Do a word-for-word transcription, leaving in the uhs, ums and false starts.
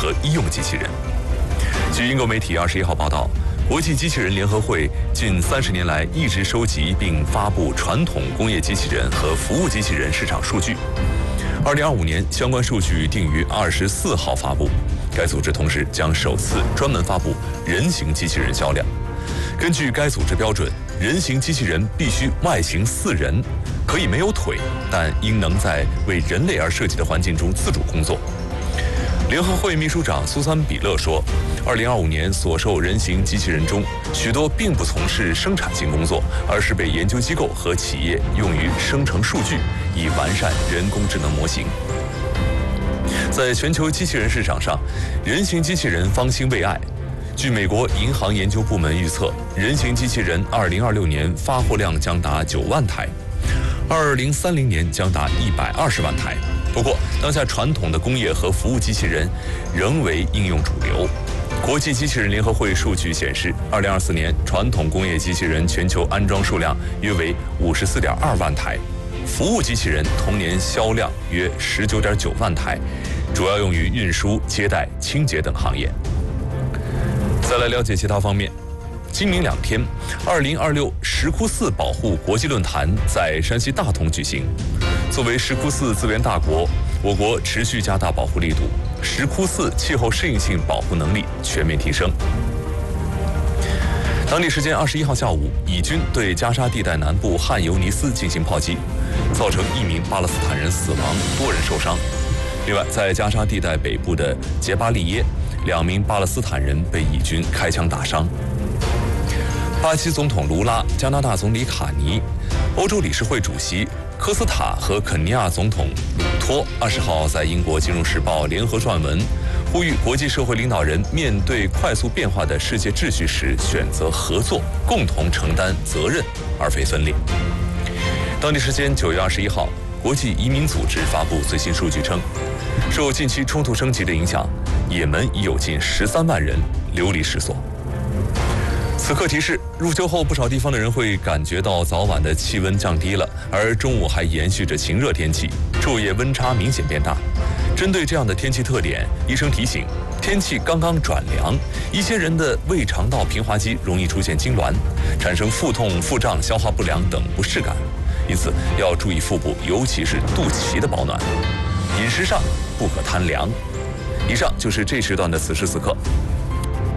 和医用机器人。据英国媒体二十一号报道，国际机器人联合会近三十年来一直收集并发布传统工业机器人和服务机器人市场数据。二零二五年相关数据定于二十四号发布。该组织同时将首次专门发布人形机器人销量。根据该组织标准，人形机器人必须外形似人，可以没有腿，但应能在为人类而设计的环境中自主工作。联合会秘书长苏珊·比勒说，二零二五年所售人形机器人中，许多并不从事生产性工作，而是被研究机构和企业用于生成数据，以完善人工智能模型。在全球机器人市场上，人形机器人方兴未艾。据美国银行研究部门预测，人形机器人二零二六年发货量将达九万台，二零三零年将达一百二十万台。不过，当下传统的工业和服务机器人仍为应用主流。国际机器人联合会数据显示，二零二四年传统工业机器人全球安装数量约为五十四点二万台，服务机器人同年销量约十九点九万台，主要用于运输、接待、清洁等行业。再来了解其他方面。今明两天，二零二六石窟寺保护国际论坛在山西大同举行。作为石窟寺资源大国，我国持续加大保护力度，石窟寺气候适应性保护能力全面提升。当地时间二十一号下午，以军对加沙地带南部汉尤尼斯进行炮击，造成一名巴勒斯坦人死亡，多人受伤。另外，在加沙地带北部的杰巴利耶，两名巴勒斯坦人被以军开枪打伤。巴西总统卢拉、加拿大总理卡尼、欧洲理事会主席科斯塔和肯尼亚总统鲁托二十号在英国《金融时报》联合撰文，呼吁国际社会领导人面对快速变化的世界秩序时，选择合作，共同承担责任，而非分裂。当地时间九月二十一号，国际移民组织发布最新数据称，受近期冲突升级的影响，也门已有近十三万人流离失所。此刻提示，入秋后不少地方的人会感觉到早晚的气温降低了，而中午还延续着晴热天气，昼夜温差明显变大。针对这样的天气特点，医生提醒，天气刚刚转凉，一些人的胃肠道平滑肌容易出现痉挛，产生腹痛、腹胀、消化不良等不适感，因此要注意腹部，尤其是肚脐的保暖。饮食上不可贪凉。以上就是这时段的此时此刻。